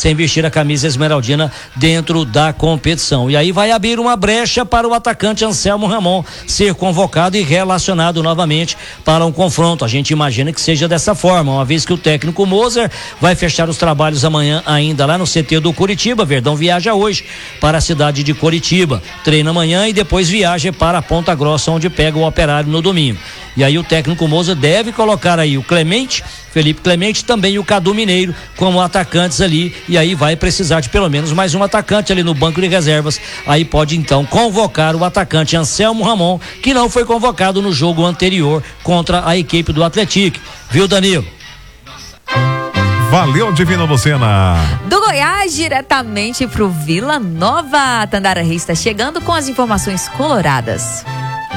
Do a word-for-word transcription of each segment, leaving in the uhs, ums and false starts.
sem vestir a camisa esmeraldina dentro da competição. E aí vai abrir uma brecha para o atacante Anselmo Ramon ser convocado e relacionado novamente para um confronto. A gente imagina que seja dessa forma, uma vez que o técnico Moser vai fechar os trabalhos amanhã ainda lá no C T do Curitiba. Verdão viaja hoje para a cidade de Curitiba, treina amanhã e depois viaja para Ponta Grossa, onde pega o Operário no domingo. E aí o técnico Moser deve colocar aí o Clemente, Felipe Clemente, também o Cadu Mineiro como atacantes ali, e aí vai precisar de pelo menos mais um atacante ali no banco de reservas. Aí pode então convocar o atacante Anselmo Ramon, que não foi convocado no jogo anterior contra a equipe do Atlético. Viu, Danilo? Valeu, Divina Lucena. Do Goiás, diretamente pro Vila Nova. Tandara Reis está chegando com as informações coloradas.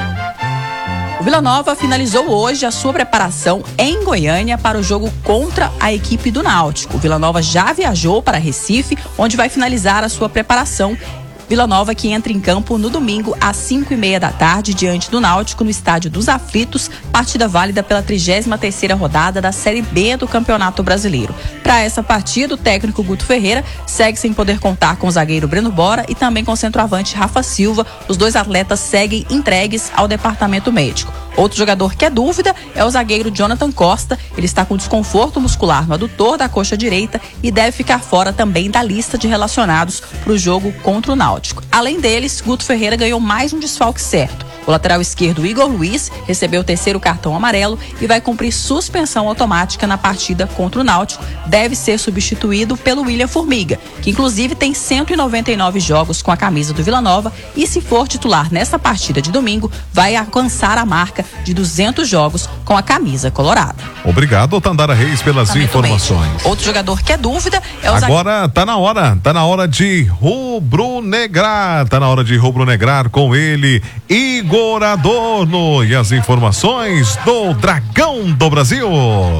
O Vila Nova finalizou hoje a sua preparação em Goiânia para o jogo contra a equipe do Náutico. O Vila Nova já viajou para Recife, onde vai finalizar a sua preparação. Vila Nova que entra em campo no domingo às cinco e meia da tarde diante do Náutico no Estádio dos Aflitos, partida válida pela trigésima terceira rodada da Série B do Campeonato Brasileiro. Para essa partida, o técnico Guto Ferreira segue sem poder contar com o zagueiro Breno Bora e também com o centroavante Rafa Silva. Os dois atletas seguem entregues ao departamento médico. Outro jogador que é dúvida é o zagueiro Jonathan Costa. Ele está com desconforto muscular no adutor da coxa direita e deve ficar fora também da lista de relacionados para o jogo contra o Náutico. Além deles, Guto Ferreira ganhou mais um desfalque certo. O lateral esquerdo Igor Luiz recebeu o terceiro cartão amarelo e vai cumprir suspensão automática na partida contra o Náutico. Deve ser substituído pelo William Formiga, que inclusive tem cento e noventa e nove jogos com a camisa do Vila Nova e, se for titular nessa partida de domingo, vai alcançar a marca de duzentos jogos com a camisa colorada. Obrigado, Tandara Reis, pelas informações. Bem. Outro jogador que é dúvida é o Agora zagueiro... tá na hora, tá na hora de rubro-negrar, tá na hora de rubro-negrar com ele, Igor Adorno, e as informações do Dragão do Brasil.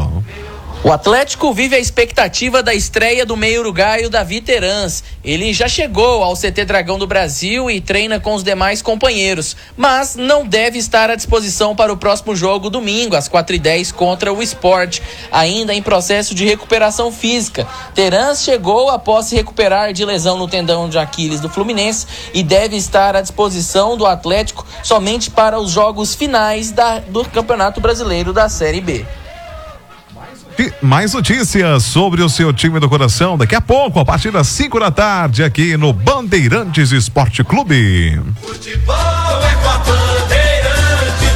O Atlético vive a expectativa da estreia do meio uruguaio Davi Terans. Ele já chegou ao C T Dragão do Brasil e treina com os demais companheiros, mas não deve estar à disposição para o próximo jogo domingo, às quatro e dez, contra o Sport, ainda em processo de recuperação física. Terans chegou após se recuperar de lesão no tendão de Aquiles do Fluminense e deve estar à disposição do Atlético somente para os jogos finais da, do Campeonato Brasileiro da Série B. Mais notícias sobre o seu time do coração daqui a pouco, a partir das cinco da tarde, aqui no Bandeirantes Esporte Clube. Futebol é com a Bandeirante.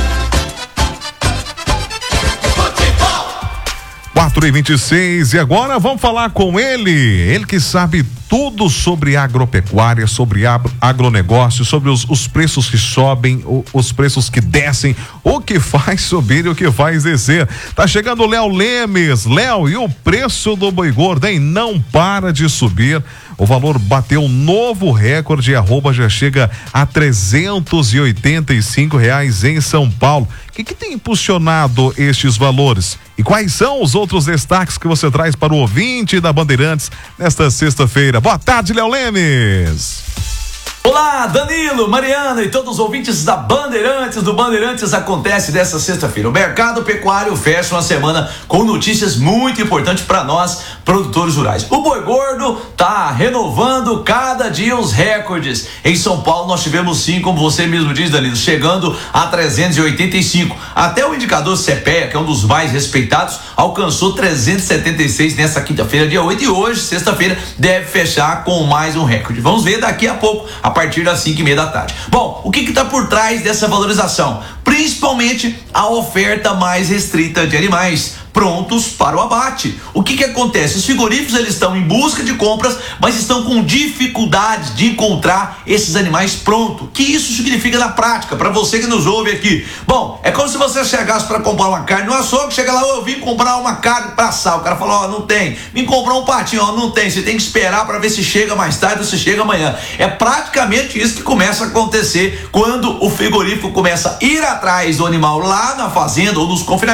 Futebol. quatro e vinte e seis, e agora vamos falar com ele, ele que sabe tudo sobre agropecuária, sobre agronegócio, sobre os, os preços que sobem, o, os preços que descem, o que faz subir e o que faz descer. Tá chegando o Léo Lemes. Léo, e o preço do boi gordo, hein? Não para de subir. O valor bateu um novo recorde, arroba já chega a trezentos e oitenta e cinco reais em São Paulo. O que, que tem impulsionado estes valores? E quais são os outros destaques que você traz para o ouvinte da Bandeirantes nesta sexta-feira? Boa tarde, Léo Lemes. Olá, Danilo, Mariana e todos os ouvintes da Bandeirantes, do Bandeirantes Acontece dessa sexta-feira. O mercado pecuário fecha uma semana com notícias muito importantes para nós, produtores rurais. O boi gordo tá renovando cada dia os recordes. Em São Paulo nós tivemos sim, como você mesmo diz, Danilo, chegando a trezentos e oitenta e cinco. Até o indicador CEPEA, que é um dos mais respeitados, alcançou trezentos e setenta e seis nessa quinta-feira, dia oito, e hoje, sexta-feira, deve fechar com mais um recorde. Vamos ver daqui a pouco, a partir das cinco e meia da tarde. Bom, o que está por trás dessa valorização? Principalmente a oferta mais restrita de animais prontos para o abate. O que que acontece? Os frigoríficos, eles estão em busca de compras, mas estão com dificuldade de encontrar esses animais prontos. O que isso significa na prática, para você que nos ouve aqui? Bom, é como se você chegasse para comprar uma carne no açougue, chega lá, eu vim comprar uma carne para assar, o cara falou, ó, oh, não tem. Vim comprar um patinho, ó, oh, não tem. Você tem que esperar para ver se chega mais tarde ou se chega amanhã. É praticamente isso que começa a acontecer quando o frigorífico começa a ir atrás do animal lá na fazenda ou nos confinamentos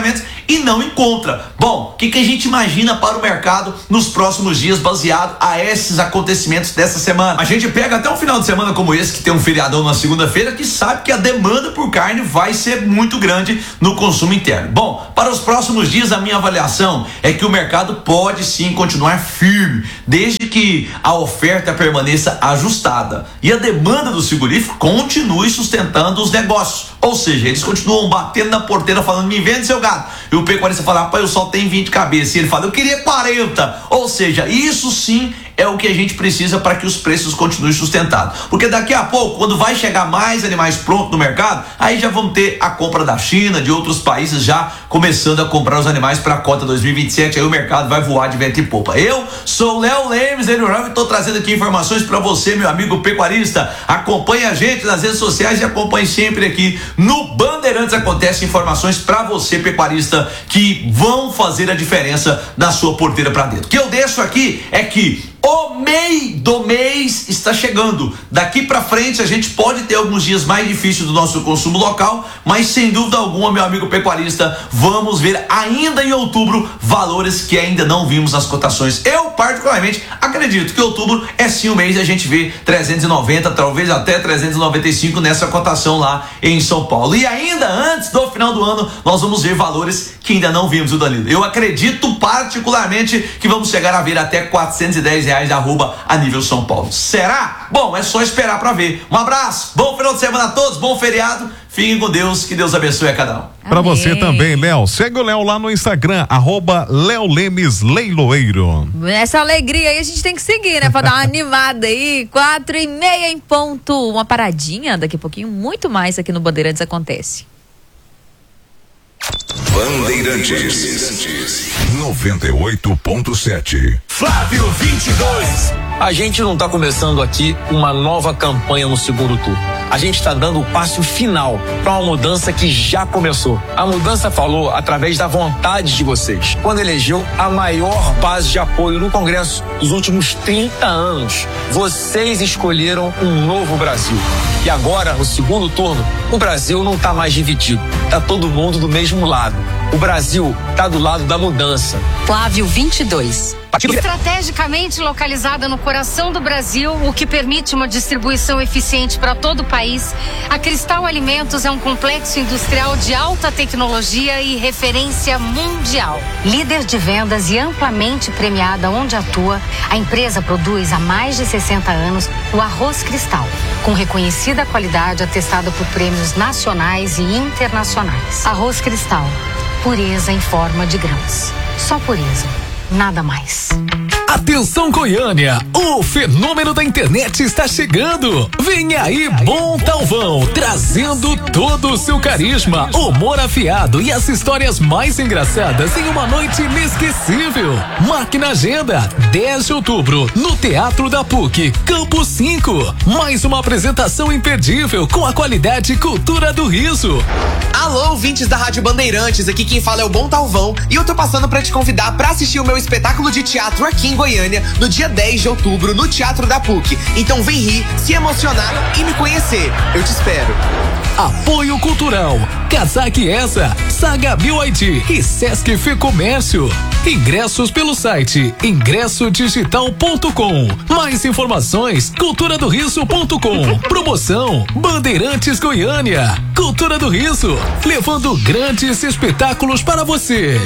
e não encontra. Bom, o que, que a gente imagina para o mercado nos próximos dias baseado a esses acontecimentos dessa semana? A gente pega até um final de semana como esse, que tem um feriadão na segunda-feira, que sabe que a demanda por carne vai ser muito grande no consumo interno. Bom, para os próximos dias a minha avaliação é que o mercado pode sim continuar firme, desde que a oferta permaneça ajustada e a demanda do frigorífico continue sustentando os negócios. Ou seja, eles continuam batendo na porteira falando, me vende seu gado. E o pecuarista fala, rapaz, eu só tenho vinte cabeças. E ele fala, eu queria quarenta. Ou seja, isso sim é o que a gente precisa para que os preços continuem sustentados. Porque daqui a pouco, quando vai chegar mais animais prontos no mercado, aí já vamos ter a compra da China, de outros países já começando a comprar os animais para a cota dois mil e vinte e sete. Aí o mercado vai voar de vento e popa. Eu sou o Léo Lemes, e estou trazendo aqui informações para você, meu amigo pecuarista. Acompanhe a gente nas redes sociais e acompanhe sempre aqui no Bandeirantes Acontece, informações para você, pecuarista, que vão fazer a diferença da sua porteira para dentro. O que eu deixo aqui é que o mês do mês está chegando. Daqui para frente a gente pode ter alguns dias mais difíceis do nosso consumo local, mas sem dúvida alguma, meu amigo pecuarista, vamos ver ainda em outubro valores que ainda não vimos nas cotações. Eu particularmente acredito que outubro é sim o mês e a gente vê trezentos e noventa, talvez até trezentos e noventa e cinco nessa cotação lá em São Paulo. E ainda antes do final do ano nós vamos ver valores que ainda não vimos, o Danilo. Eu acredito particularmente que vamos chegar a ver até quatrocentos e dez reais de arroba a nível São Paulo. Será? Bom, é só esperar para ver. Um abraço, bom final de semana a todos, bom feriado, fiquem com Deus, que Deus abençoe a cada um. Para você também, Léo, segue o Léo lá no Instagram, arroba Léo Lemes Leiloeiro. Essa alegria aí a gente tem que seguir, né? Pra dar uma animada aí, quatro e meia em ponto, uma paradinha, daqui a pouquinho muito mais aqui no Bandeirantes Acontece. Bandeirantes noventa e oito ponto sete. Flávio vinte e dois. A gente não está começando aqui uma nova campanha no segundo turno. A gente está dando o passo final para uma mudança que já começou. A mudança falou através da vontade de vocês, quando elegeu a maior base de apoio no Congresso dos últimos trinta anos. Vocês escolheram um novo Brasil. E agora, no segundo turno, o Brasil não está mais dividido. Está todo mundo do mesmo lado. O Brasil está do lado da mudança. Flávio vinte e dois. Estrategicamente localizada no coração do Brasil, o que permite uma distribuição eficiente para todo o país, a Cristal Alimentos é um complexo industrial de alta tecnologia e referência mundial. Líder de vendas e amplamente premiada onde atua, a empresa produz há mais de sessenta anos o arroz Cristal, com reconhecida qualidade atestada por prêmios nacionais e internacionais. Arroz Cristal, pureza em forma de grãos. Só pureza. Nada mais. Atenção, Goiânia, o fenômeno da internet está chegando. Vem aí Bom Talvão, trazendo todo o seu carisma, humor afiado e as histórias mais engraçadas em uma noite inesquecível. Marque na agenda, dez de outubro, no Teatro da P U C, Campo cinco. Mais uma apresentação imperdível com a qualidade e cultura do riso. Alô, ouvintes da Rádio Bandeirantes, aqui quem fala é o Bom Talvão e eu tô passando pra te convidar pra assistir o meu espetáculo de teatro aqui em Goiânia, no dia dez de outubro, no Teatro da P U C. Então vem rir, se emocionar e me conhecer. Eu te espero. Apoio Cultural, Casaque Essa, Saga Bio I D e Sesc Fê Comércio. Ingressos pelo site ingresso digital ponto com. Mais informações, cultura do riso ponto com. Promoção Bandeirantes Goiânia. Cultura do Riso, levando grandes espetáculos para você.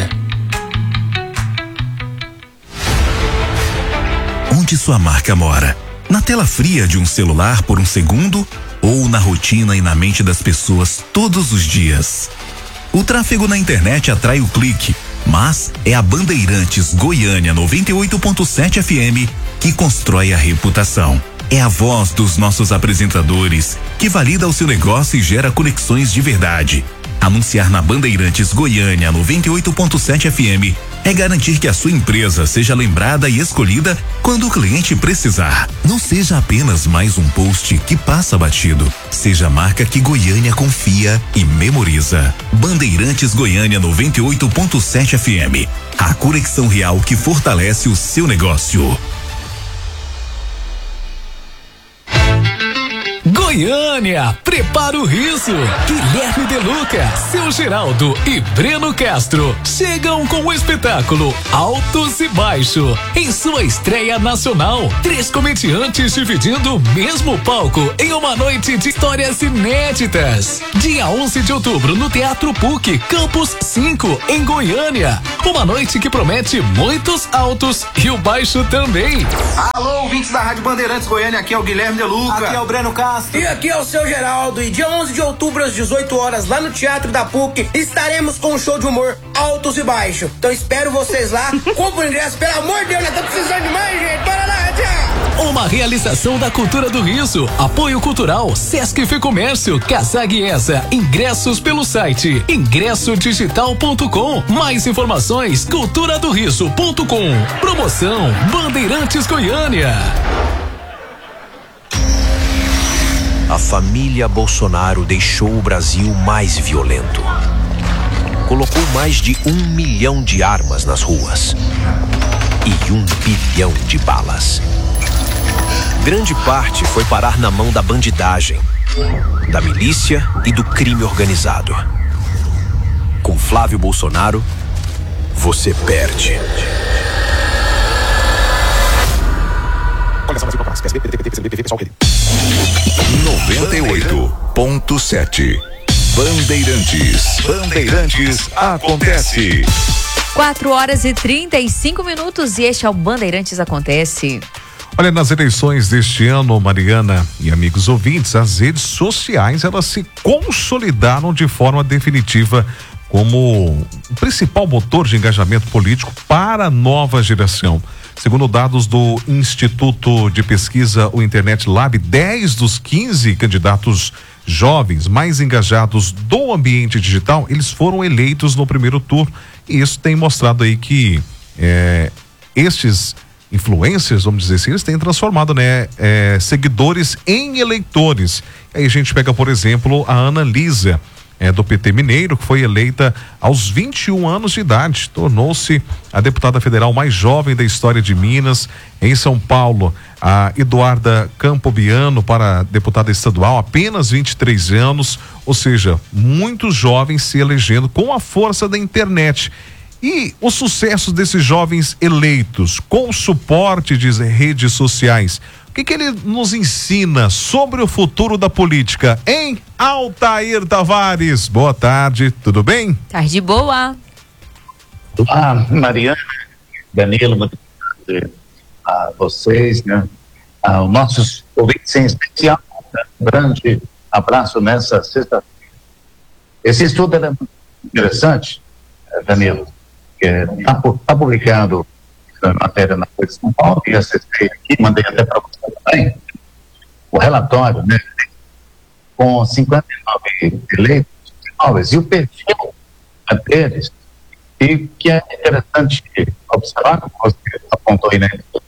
Onde sua marca mora? Na tela fria de um celular por um segundo ou na rotina e na mente das pessoas todos os dias? O tráfego na internet atrai o clique, mas é a Bandeirantes Goiânia noventa e oito ponto sete F M que constrói a reputação. É a voz dos nossos apresentadores que valida o seu negócio e gera conexões de verdade. Anunciar na Bandeirantes Goiânia noventa e oito ponto sete F M é garantir que a sua empresa seja lembrada e escolhida quando o cliente precisar. Não seja apenas mais um post que passa batido. Seja a marca que Goiânia confia e memoriza. Bandeirantes Goiânia noventa e oito ponto sete F M. A conexão real que fortalece o seu negócio. Goiânia, prepara o riso. Guilherme De Luca, Seu Geraldo e Breno Castro chegam com o espetáculo Altos e Baixo em sua estreia nacional. Três comediantes dividindo o mesmo palco em uma noite de histórias inéditas. Dia onze de outubro no Teatro PUC, Campus cinco, em Goiânia. Uma noite que promete muitos altos e o baixo também. Alô, ouvintes da Rádio Bandeirantes Goiânia, aqui é o Guilherme De Luca. Aqui é o Breno Castro. E aqui é o Seu Geraldo. E dia onze de outubro, às dezoito horas, lá no Teatro da PUC, estaremos com um show de humor Altos e Baixo. Então espero vocês lá. Compre o ingresso, pelo amor de Deus, nós estamos precisando de mais, gente. Bora lá, tchau. Uma realização da Cultura do Riso. Apoio Cultural, Sesc Fê Comércio, Casag Essa. Ingressos pelo site ingresso digital ponto com. Mais informações, cultura do riso ponto com. Promoção Bandeirantes Goiânia. A família Bolsonaro deixou o Brasil mais violento. Colocou mais de um milhão de armas nas ruas e um bilhão de balas. Grande parte foi parar na mão da bandidagem, da milícia e do crime organizado. Com Flávio Bolsonaro, você perde. noventa e oito ponto sete Bandeirantes. Bandeirantes acontece. quatro horas e trinta e cinco minutos e este é o Bandeirantes Acontece. Olha, nas eleições deste ano, Mariana e amigos ouvintes, as redes sociais, elas se consolidaram de forma definitiva como o principal motor de engajamento político para a nova geração. Segundo dados do Instituto de Pesquisa, o Internet Lab, dez dos quinze candidatos jovens mais engajados do ambiente digital, eles foram eleitos no primeiro turno. E isso tem mostrado aí que é, estes influencers, vamos dizer assim, eles têm transformado, né, é, seguidores em eleitores. Aí a gente pega, por exemplo, a Ana Lisa, É, do P T Mineiro, que foi eleita aos vinte e um anos de idade, tornou-se a deputada federal mais jovem da história de Minas. Em São Paulo, a Eduarda Campobiano para deputada estadual, apenas vinte e três anos, ou seja, muitos jovens se elegendo com a força da internet. E o sucesso desses jovens eleitos com o suporte de redes sociais, o que que ele nos ensina sobre o futuro da política, hein? Altair Tavares, boa tarde, tudo bem? Tarde boa. Ah, Mariana, Danilo, muito prazer a vocês, né? Ah, os nossos ouvintes em especial, né? Um grande abraço nessa sexta-feira. Esse estudo é muito interessante, Danilo, que está tá publicando a matéria na Folha de São Paulo, que acessei aqui, mandei até para você também, o relatório, né, com cinquenta e nove eleitos novos, e o perfil deles, e que é interessante observar, como você apontou aí, né,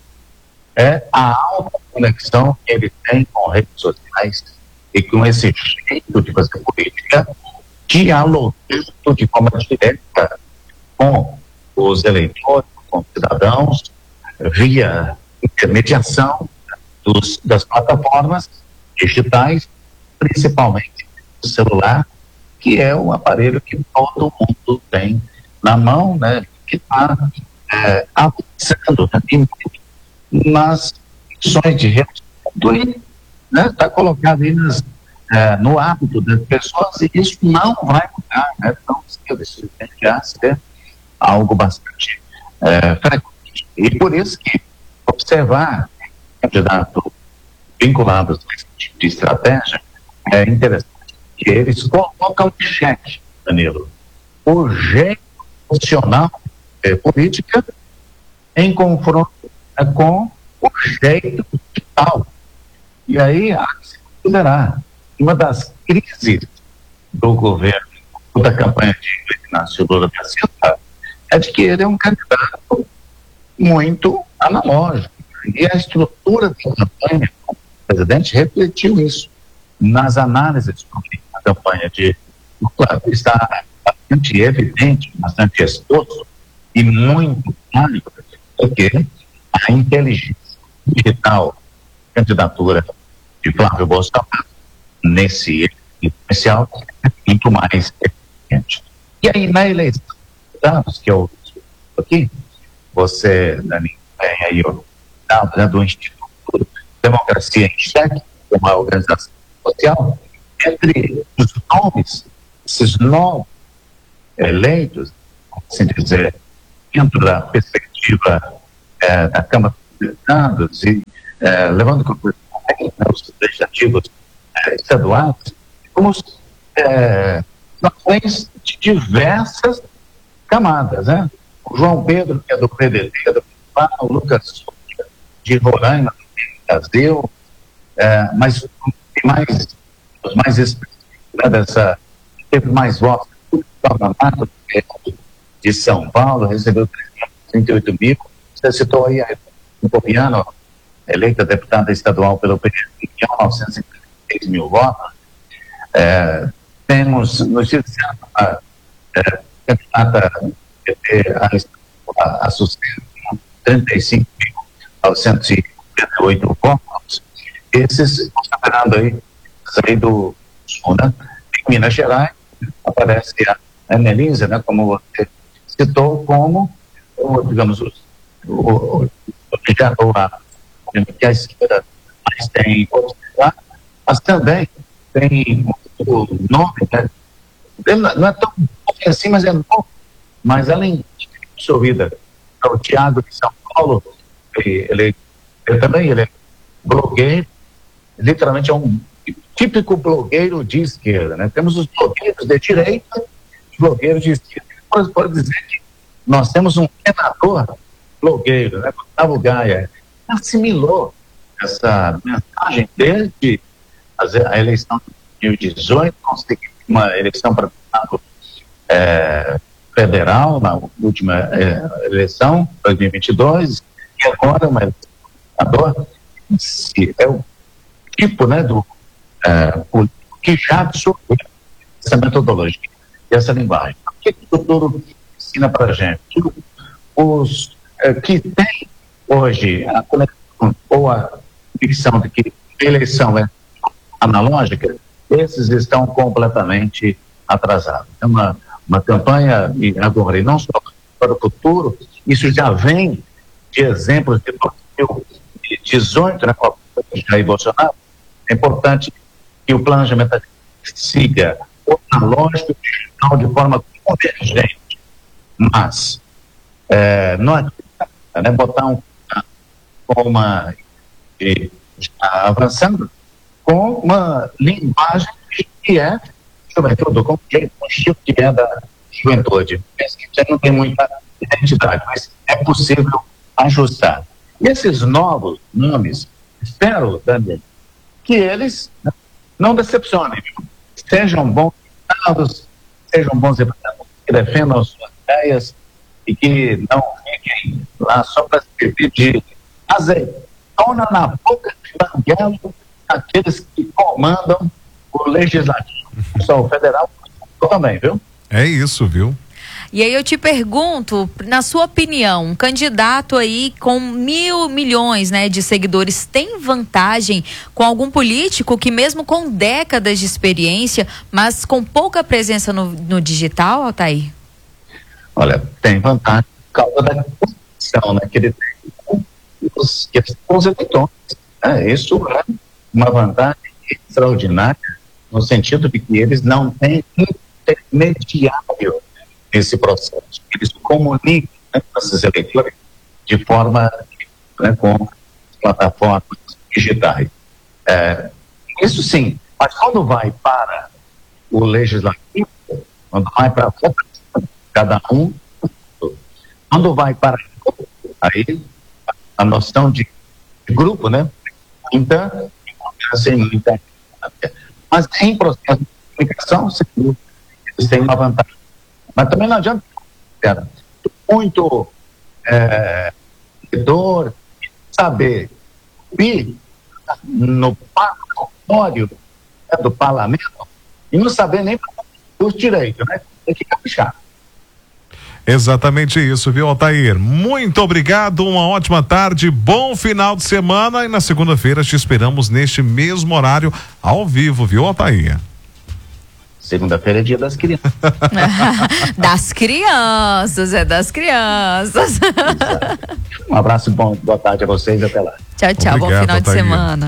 é a alta conexão que ele tem com redes sociais e com esse jeito de fazer política, dialogando de forma direta com os eleitores, com cidadãos, via intermediação dos, das plataformas digitais, principalmente o celular, que é o aparelho que todo mundo tem na mão, né, que está é, avançando nas funções de rede, né, está colocado aí nas, é, no hábito das pessoas, e isso não vai mudar, né, então isso tem que ser algo bastante É, frequente. E por isso que observar candidatos vinculados a esse tipo de estratégia é interessante, que eles colocam em xeque, Danilo, o jeito funcional é, política em confronto é, com o jeito digital. E aí há que se considerar uma das crises do governo, da campanha de Inácio Lula da Silva, é de que ele é um candidato muito analógico. E a estrutura da campanha do presidente refletiu isso. Nas análises da campanha de Lula, está bastante evidente, bastante exposto e muito claro, porque a inteligência digital, candidatura de Flávio Bolsonaro, nesse especial é muito mais eficiente. E aí, na eleição de deputados, que eu aqui, você, Dani, tem aí o né, do Instituto Democracia em Cheque, uma organização social, entre os nomes, esses novos eleitos, assim dizer, dentro da perspectiva eh, da Câmara dos Deputados e eh, levando em consideração né, os legislativos eh, estaduais, temos eh, noções de diversas camadas, né? O João Pedro, que é do P D T, do P A, o Lucas Souza, de Roraima, do Brasil, eh, mas tem mais, os mais expressivos né, dessa, teve mais votos, de São Paulo, recebeu trezentos e trinta e oito mil. Você citou aí a Popiano, eleita deputada estadual pelo P D T, novecentos e cinquenta e seis mil votos. É, temos no Espírito Santo a candidata a sucesso, trinta e cinco mil novecentos e cinquenta e oito votos. Esses, considerando aí, aí do Sul, né? Em Minas Gerais, aparece a Annelise, né, como você citou, como, o, digamos, o, o, o, a, que a esquerda mais tem observado, mas também tem o nome, né, ele não é tão assim, mas é novo, mas além de absorvida, é o Thiago de São Paulo, ele, ele, ele também ele é blogueiro, literalmente é um típico blogueiro de esquerda, né? Temos os blogueiros de direita, os blogueiros de esquerda. Pode, pode dizer que nós temos um senador blogueiro, né? Gustavo Gaia, assimilou essa mensagem desde a eleição de dois mil e dezoito, conseguiu uma eleição para deputado é, federal, na última é, eleição, dois mil e vinte e dois, e agora uma eleição de senador, é o tipo, né, do É, o que já absorveu essa metodologia e essa linguagem. O que o doutor ensina para a gente? Os é, que tem hoje a conexão ou a convicção de que a eleição é analógica, esses estão completamente atrasados. É uma, uma campanha, e agora, e não só para o futuro, isso já vem de exemplos de dois mil e dezoito, né, com a Jair Bolsonaro. É importante que o planejamento siga o analógico digital de forma convergente, mas é, não adianta né, botar um com uma e, avançando com uma linguagem que é juventude, com um estilo que é da juventude. Esse já não tem muita identidade, mas é possível ajustar. E esses novos nomes, espero, Daniel, que eles não decepcionem, sejam bons deputados, sejam bons deputados que defendam as suas ideias e que não fiquem lá só para servir de azeitona na boca de banguelo aqueles que comandam o legislativo, só o federal também, viu? É isso, viu? E aí eu te pergunto, na sua opinião, um candidato aí com mil milhões, né, de seguidores tem vantagem com algum político que mesmo com décadas de experiência, mas com pouca presença no, no digital, Altair? Olha, tem vantagem por causa da condição, né, que ele tem com os, com os eleitores. É, isso é uma vantagem extraordinária no sentido de que eles não têm intermediário nesse processo. Eles comunicam né, com esses eleitores de forma né, com plataformas digitais. É, isso sim, mas quando vai para o legislativo, quando vai para cada um, quando vai para aí a noção de grupo, né? Então, assim, muita, mas em processo de comunicação, eles têm uma vantagem. Mas também não adianta, cara, muito é, dor, saber ir no parlamentário né, do parlamento e não saber nem os direitos, né? Tem que caprichar. Exatamente isso, viu, Altair? Muito obrigado, uma ótima tarde, bom final de semana e na segunda-feira te esperamos neste mesmo horário ao vivo, viu, Altair? Segunda-feira é dia das crianças. Das crianças, é das crianças. Um abraço, bom, boa tarde a vocês e até lá. Tchau, tchau, Obrigado, bom final Altair. de semana.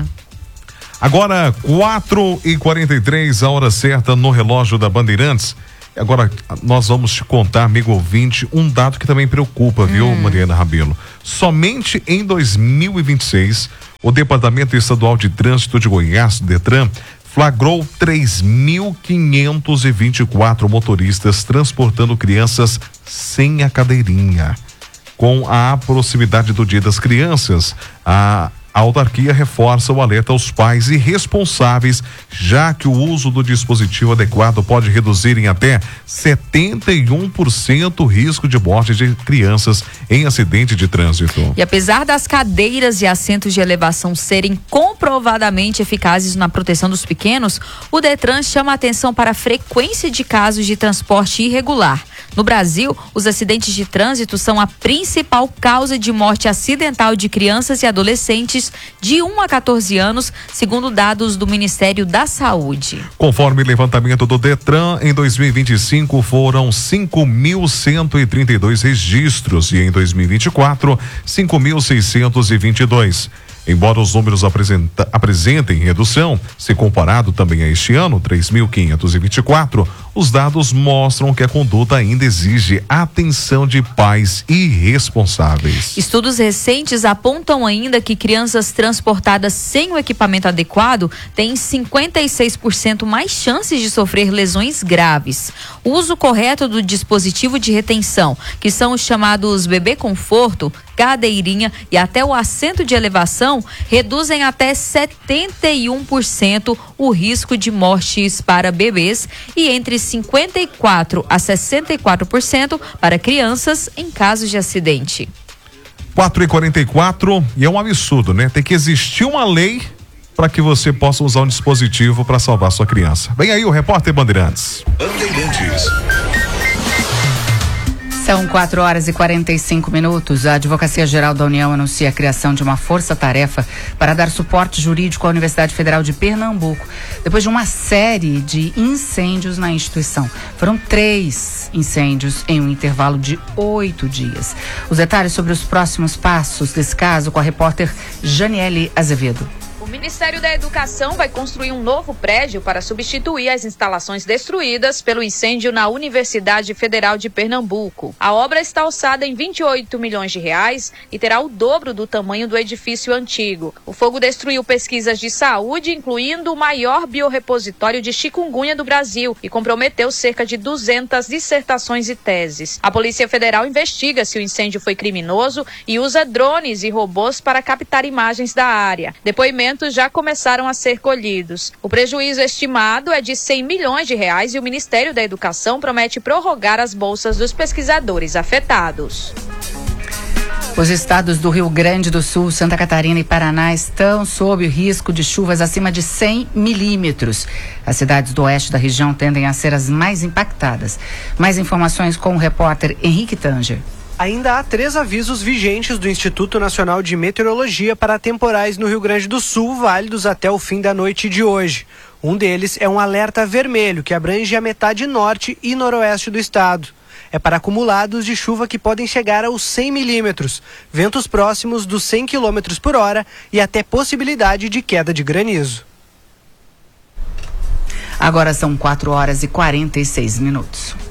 Agora, quatro e quarenta e três, a hora certa no relógio da Bandeirantes. Agora, nós vamos te contar, amigo ouvinte, um dado que também preocupa, viu, Hum. Mariana Rabelo? Somente em dois mil e vinte e seis, o Departamento Estadual de Trânsito de Goiás, Detran, flagrou três mil quinhentos e vinte e quatro motoristas transportando crianças sem a cadeirinha. Com a proximidade do Dia das Crianças, a A autarquia reforça o alerta aos pais e responsáveis, já que o uso do dispositivo adequado pode reduzir em até setenta e um por cento o risco de morte de crianças em acidente de trânsito. E apesar das cadeiras e assentos de elevação serem comprovadamente eficazes na proteção dos pequenos, o Detran chama a atenção para a frequência de casos de transporte irregular. No Brasil, os acidentes de trânsito são a principal causa de morte acidental de crianças e adolescentes de um a quatorze anos, segundo dados do Ministério da Saúde. Conforme levantamento do Detran, em dois mil e vinte e cinco foram cinco mil cento e trinta e dois registros e em dois mil e vinte e quatro, cinco mil seiscentos e vinte e dois. Embora os números apresenta, apresentem redução, se comparado também a este ano, três mil quinhentos e vinte e quatro, os dados mostram que a conduta ainda exige atenção de pais irresponsáveis. Estudos recentes apontam ainda que crianças transportadas sem o equipamento adequado têm cinquenta e seis por cento mais chances de sofrer lesões graves. O uso correto do dispositivo de retenção, que são os chamados bebê conforto, cadeirinha e até o assento de elevação, reduzem até setenta e um por cento o risco de mortes para bebês e entre cinquenta e quatro a sessenta e quatro por cento para crianças em casos de acidente. quatro e quarenta e quatro, e é um absurdo, né? Tem que existir uma lei para que você possa usar um dispositivo para salvar sua criança. Vem aí o repórter Bandeirantes. Bandeirantes. São quatro horas e quarenta e cinco minutos. A Advocacia Geral da União anuncia a criação de uma força-tarefa para dar suporte jurídico à Universidade Federal de Pernambuco, depois de uma série de incêndios na instituição. Foram três incêndios em um intervalo de oito dias. Os detalhes sobre os próximos passos desse caso com a repórter Janiele Azevedo. O Ministério da Educação vai construir um novo prédio para substituir as instalações destruídas pelo incêndio na Universidade Federal de Pernambuco. A obra está orçada em vinte e oito milhões de reais e terá o dobro do tamanho do edifício antigo. O fogo destruiu pesquisas de saúde, incluindo o maior biorrepositório de chikungunya do Brasil, e comprometeu cerca de duzentas dissertações e teses. A Polícia Federal investiga se o incêndio foi criminoso e usa drones e robôs para captar imagens da área. Depoimentos já começaram a ser colhidos. O prejuízo estimado é de cem milhões de reais e o Ministério da Educação promete prorrogar as bolsas dos pesquisadores afetados. Os estados do Rio Grande do Sul, Santa Catarina e Paraná estão sob o risco de chuvas acima de cem milímetros. As cidades do oeste da região tendem a ser as mais impactadas. Mais informações com o repórter Henrique Tanger. Ainda há três avisos vigentes do Instituto Nacional de Meteorologia para temporais no Rio Grande do Sul, válidos até o fim da noite de hoje. Um deles é um alerta vermelho, que abrange a metade norte e noroeste do estado. É para acumulados de chuva que podem chegar aos cem milímetros, ventos próximos dos cem quilômetros por hora e até possibilidade de queda de granizo. Agora são quatro horas e quarenta e seis minutos.